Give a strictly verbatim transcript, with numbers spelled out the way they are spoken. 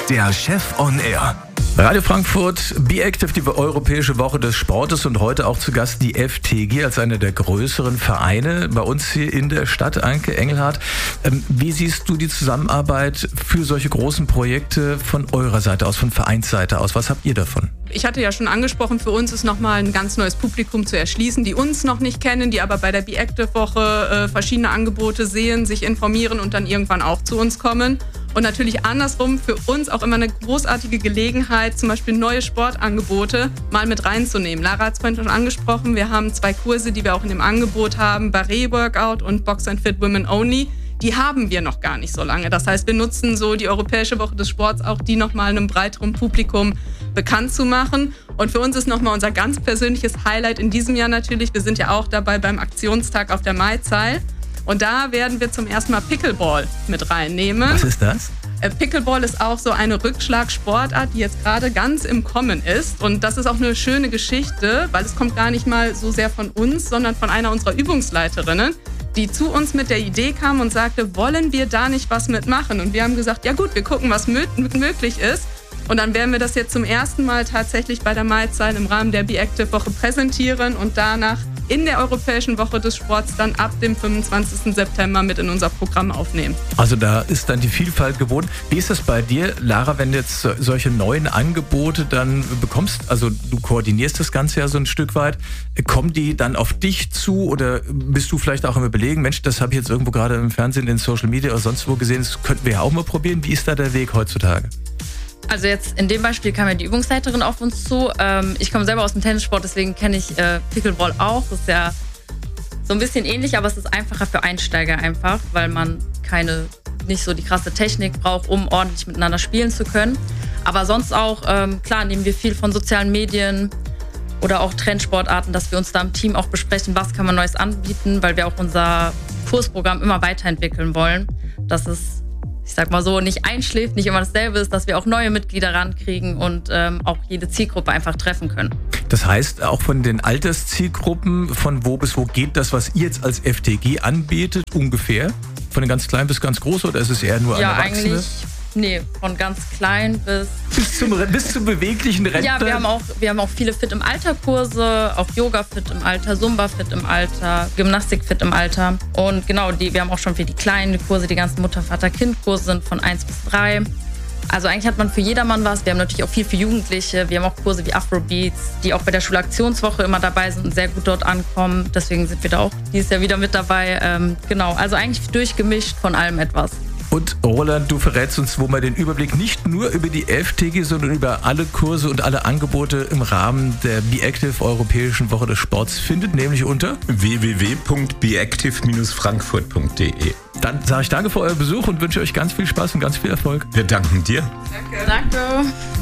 der Chef on Air. Radio Frankfurt, Be Active, die Europäische Woche des Sportes, und heute auch zu Gast die F T G als einer der größeren Vereine bei uns hier in der Stadt. Anke Engelhardt, ähm, wie siehst du die Zusammenarbeit für solche großen Projekte von eurer Seite aus, von Vereinsseite aus? Was habt ihr davon? Ich hatte ja schon angesprochen, für uns ist nochmal ein ganz neues Publikum zu erschließen, die uns noch nicht kennen, die aber bei der Be Active Woche äh, verschiedene Angebote sehen, sich informieren und dann irgendwann auch zu uns kommen. Und natürlich andersrum für uns auch immer eine großartige Gelegenheit, zum Beispiel neue Sportangebote mal mit reinzunehmen. Lara hat es vorhin schon angesprochen, wir haben zwei Kurse, die wir auch in dem Angebot haben, Barre Workout und Box and Fit Women Only. Die haben wir noch gar nicht so lange. Das heißt, wir nutzen so die Europäische Woche des Sports auch, die nochmal einem breiteren Publikum bekannt zu machen. Und für uns ist nochmal unser ganz persönliches Highlight in diesem Jahr natürlich, wir sind ja auch dabei beim Aktionstag auf der Maizeil. Und da werden wir zum ersten Mal Pickleball mit reinnehmen. Was ist das? Pickleball ist auch so eine Rückschlagsportart, die jetzt gerade ganz im Kommen ist. Und das ist auch eine schöne Geschichte, weil es kommt gar nicht mal so sehr von uns, sondern von einer unserer Übungsleiterinnen, die zu uns mit der Idee kam und sagte, wollen wir da nicht was mitmachen? Und wir haben gesagt, ja gut, wir gucken, was mö- möglich ist. Und dann werden wir das jetzt zum ersten Mal tatsächlich bei der Maizeil im Rahmen der Be Active Woche präsentieren und danach in der Europäischen Woche des Sports dann ab dem fünfundzwanzigsten September mit in unser Programm aufnehmen. Also da ist dann die Vielfalt gewohnt. Wie ist das bei dir, Lara, wenn du jetzt solche neuen Angebote dann bekommst? Also du koordinierst das Ganze ja so ein Stück weit. Kommen die dann auf dich zu oder bist du vielleicht auch im Überlegen, Mensch, das habe ich jetzt irgendwo gerade im Fernsehen, in Social Media oder sonst wo gesehen, das könnten wir ja auch mal probieren. Wie ist da der Weg heutzutage? Also jetzt in dem Beispiel kam ja die Übungsleiterin auf uns zu. Ähm, ich komme selber aus dem Tennissport, deswegen kenne ich äh, Pickleball auch. Das ist ja so ein bisschen ähnlich, aber es ist einfacher für Einsteiger einfach, weil man keine, nicht so die krasse Technik braucht, um ordentlich miteinander spielen zu können. Aber sonst auch, ähm, klar, nehmen wir viel von sozialen Medien oder auch Trendsportarten, dass wir uns da im Team auch besprechen, was kann man Neues anbieten, weil wir auch unser Kursprogramm immer weiterentwickeln wollen. Dass es, ich sag mal so, nicht einschläft, nicht immer dasselbe ist, dass wir auch neue Mitglieder rankriegen und ähm, auch jede Zielgruppe einfach treffen können. Das heißt, auch von den Alterszielgruppen, von wo bis wo geht das, was ihr jetzt als F T G anbietet, ungefähr? Von den ganz klein bis ganz groß oder ist es eher nur ja, an Erwachsene? Eigentlich, nee, von ganz klein bis... Bis zum, bis zum beweglichen Rentner? Ja, wir haben auch, wir haben auch viele Fit im Alter Kurse, auch Yoga Fit im Alter, Zumba Fit im Alter, Gymnastik Fit im Alter. Und genau, die, wir haben auch schon für die kleinen Kurse, die ganzen Mutter, Vater, Kind Kurse sind von eins bis drei. Also eigentlich hat man für jedermann was. Wir haben natürlich auch viel für Jugendliche. Wir haben auch Kurse wie Afrobeats, die auch bei der Schulaktionswoche immer dabei sind und sehr gut dort ankommen. Deswegen sind wir da auch dieses Jahr wieder mit dabei. Ähm, genau, also eigentlich durchgemischt von allem etwas. Und Roland, du verrätst uns, wo man den Überblick nicht nur über die F T G, sondern über alle Kurse und alle Angebote im Rahmen der Be Active Europäischen Woche des Sports findet, nämlich unter w w w punkt be active dash frankfurt punkt d e. Dann sage ich danke für euren Besuch und wünsche euch ganz viel Spaß und ganz viel Erfolg. Wir danken dir. Danke. Danke.